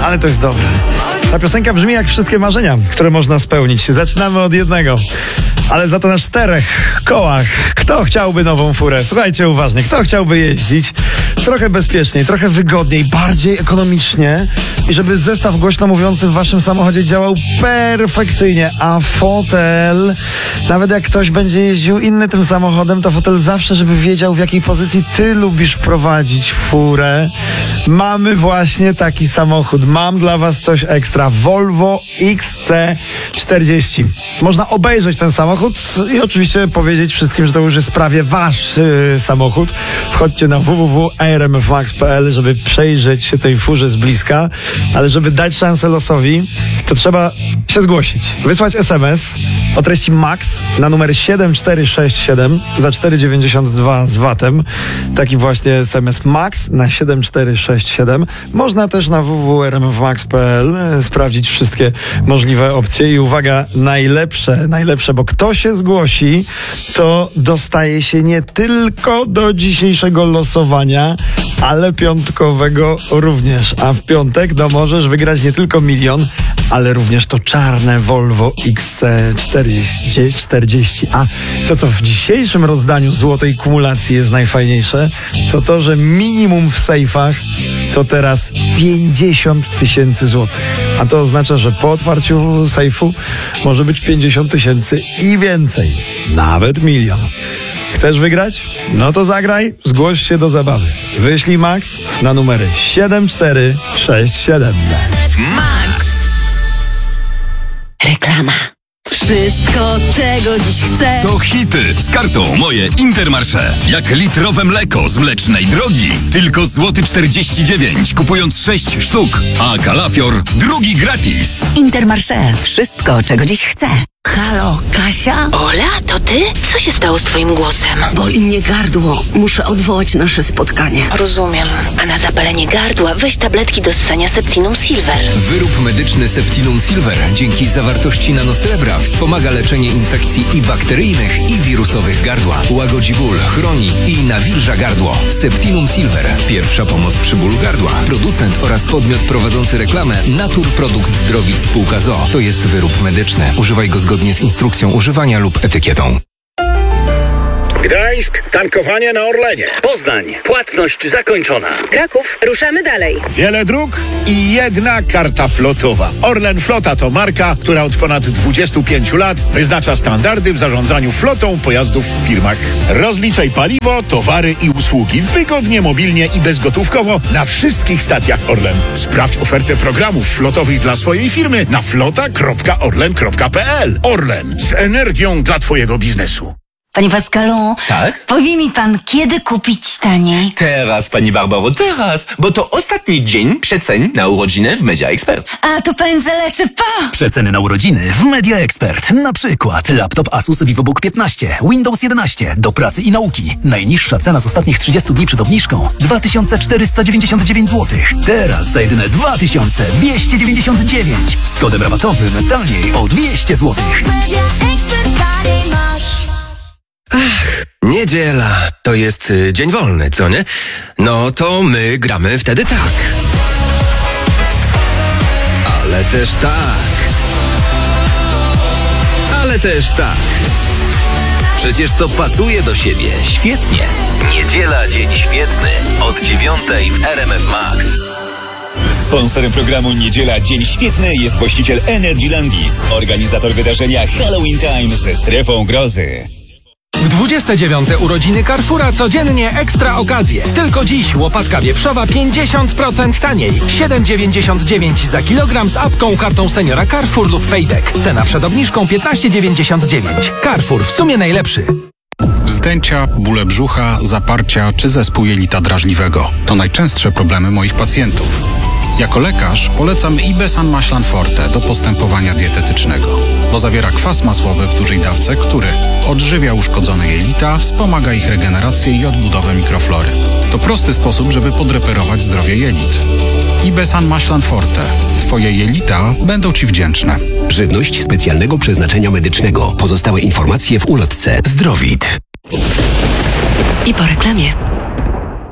Ale to jest dobre. Ta piosenka brzmi jak wszystkie marzenia, które można spełnić. Zaczynamy od jednego, ale za to na 4 kołach. Kto chciałby nową furę? Słuchajcie uważnie. Kto chciałby jeździć trochę bezpieczniej, trochę wygodniej, bardziej ekonomicznie i żeby zestaw głośno mówiący w waszym samochodzie działał perfekcyjnie, a fotel, nawet jak ktoś będzie jeździł inny tym samochodem, to fotel zawsze, żeby wiedział, w jakiej pozycji ty lubisz prowadzić furę. Mamy właśnie taki samochód. Mam dla was coś ekstra. Volvo XC40. Można obejrzeć ten samochód i oczywiście powiedzieć wszystkim, że to już jest prawie wasz samochód. Wchodźcie na www.rmfmax.pl, żeby przejrzeć się tej furze z bliska, ale żeby dać szansę losowi, to trzeba się zgłosić. Wysłać SMS o treści MAX na numer 7467 za 4,92 z VAT-em. Taki właśnie SMS MAX na 7467. Można też na www.rmfmax.pl sprawdzić wszystkie możliwe opcje i uwaga, najlepsze, bo kto się zgłosi, to dostaje się nie tylko do dzisiejszego losowania, ale piątkowego również. A w piątek możesz wygrać nie tylko 1 000 000, ale również to czarne Volvo XC40. A to, co w dzisiejszym rozdaniu złotej kumulacji jest najfajniejsze, to to, że minimum w sejfach to teraz 50 000 złotych. A to oznacza, że po otwarciu sejfu może być 50 000 i więcej. Nawet 1 000 000. Chcesz wygrać? No to zagraj, zgłoś się do zabawy. Wyślij MAX na numery 7467. MAX. Reklama. Wszystko, czego dziś chcę, to hity z kartą Moje Intermarché. Jak litrowe mleko z Mlecznej Drogi. Tylko złoty 49, kupując 6 sztuk. A kalafior drugi gratis. Intermarché. Wszystko, czego dziś chcę. Halo, Kasia? Ola, to ty? Co się stało z twoim głosem? Boli mnie gardło. Muszę odwołać nasze spotkanie. Rozumiem. A na zapalenie gardła weź tabletki do ssania Septinum Silver. Wyrób medyczny Septinum Silver dzięki zawartości nanosrebra wspomaga leczenie infekcji i bakteryjnych, i wirusowych gardła. Łagodzi ból, chroni i nawilża gardło. Septinum Silver. Pierwsza pomoc przy bólu gardła. Producent oraz podmiot prowadzący reklamę Naturprodukt Zdrowic Spółka ZOO. To jest wyrób medyczny. Używaj go zgodnie z instrukcją używania lub etykietą. Gdańsk, tankowanie na Orlenie. Poznań, płatność zakończona. Kraków, ruszamy dalej. Wiele dróg i jedna karta flotowa. Orlen Flota to marka, która od ponad 25 lat wyznacza standardy w zarządzaniu flotą pojazdów w firmach. Rozliczaj paliwo, towary i usługi wygodnie, mobilnie i bezgotówkowo na wszystkich stacjach Orlen. Sprawdź ofertę programów flotowych dla swojej firmy na flota.orlen.pl. Orlen, z energią dla twojego biznesu. Panie Pascalu, tak? Powie mi pan, kiedy kupić taniej? Teraz, pani Barbaro, teraz, bo to ostatni dzień przecen na urodziny w Media Expert. A to pędzę lecę po! Przeceny na urodziny w Media Expert. Na przykład laptop Asus VivoBook 15, Windows 11, do pracy i nauki. Najniższa cena z ostatnich 30 dni przed obniżką 2499 zł. Teraz za jedyne 2299. Z kodem rabatowym taniej o 200 zł. Media Expert taniej masz. Niedziela to jest dzień wolny, co nie? No to my gramy wtedy tak. Ale też tak. Ale też tak. Przecież to pasuje do siebie świetnie. Niedziela, dzień świetny. Od 9:00 w RMF Max. Sponsorem programu Niedziela Dzień Świetny jest właściciel Energylandii, organizator wydarzenia Halloween Time ze strefą grozy. W 29. urodziny Carrefoura codziennie ekstra okazje. Tylko dziś łopatka wieprzowa 50% taniej. 7,99 za kilogram z apką, kartą seniora Carrefour lub Payback. Cena przed obniżką 15,99. Carrefour, w sumie najlepszy. Wzdęcia, bóle brzucha, zaparcia czy zespół jelita drażliwego to najczęstsze problemy moich pacjentów. Jako lekarz polecam Ibesan Maślan Forte do postępowania dietetycznego, bo zawiera kwas masłowy w dużej dawce, który odżywia uszkodzone jelita, wspomaga ich regenerację i odbudowę mikroflory. To prosty sposób, żeby podreperować zdrowie jelit. Ibesan Maślan Forte. Twoje jelita będą Ci wdzięczne. Żywność specjalnego przeznaczenia medycznego. Pozostałe informacje w ulotce Zdrowit. I po reklamie.